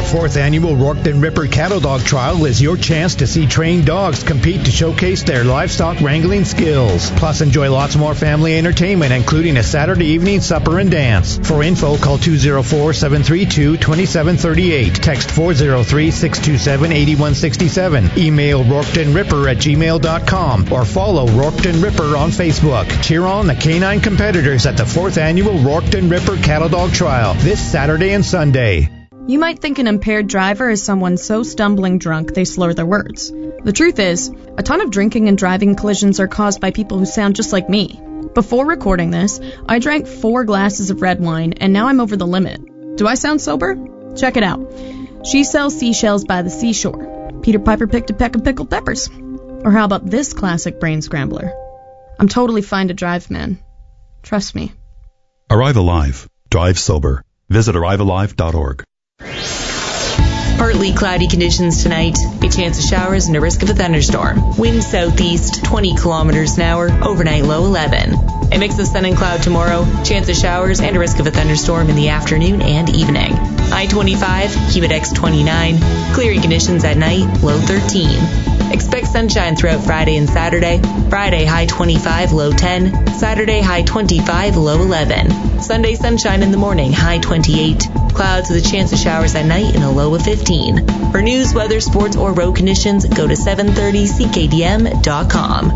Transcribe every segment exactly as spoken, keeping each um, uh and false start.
fourth annual Rourketon Ripper Cattle Dog Trial is your chance to see trained dogs compete to showcase their livestock wrangling skills. Plus, enjoy lots more family entertainment, including a Saturday evening supper and dance. For info, call two oh four, seven three two, two seven three eight. Text four oh three, six two seven, eight one six seven. Email rourketonripper at gmail dot com or follow Rourketon Ripper on Facebook. Cheer on the canine competitors at the fourth annual Rourketon Ripper Cattle Dog Trial this Saturday and Sunday. You might think an impaired driver is someone so stumbling drunk they slur their words. The truth is, a ton of drinking and driving collisions are caused by people who sound just like me. Before recording this, I drank four glasses of red wine, and now I'm over the limit. Do I sound sober? Check it out. She sells seashells by the seashore. Peter Piper picked a peck of pickled peppers. Or how about this classic brain scrambler? I'm totally fine to drive, man. Trust me. Arrive Alive. Drive sober. Visit arrive alive dot org. Partly cloudy conditions tonight. A chance of showers and a risk of a thunderstorm. Wind southeast, twenty kilometers an hour. Overnight low eleven. A mix of sun and cloud tomorrow. Chance of showers and a risk of a thunderstorm in the afternoon and evening. I twenty-five, Humidex twenty-nine. Clearing conditions at night, low thirteen. Expect sunshine throughout Friday and Saturday. Friday, high twenty-five, low ten. Saturday, high twenty-five, low eleven. Sunday, sunshine in the morning, high twenty-eight. Clouds with a chance of showers at night and a low of fifteen. For news, weather, sports, or road conditions, go to seven thirty C K D M dot com.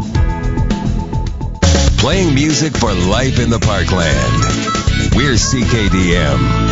Playing music for life in the Parkland. We're C K D M.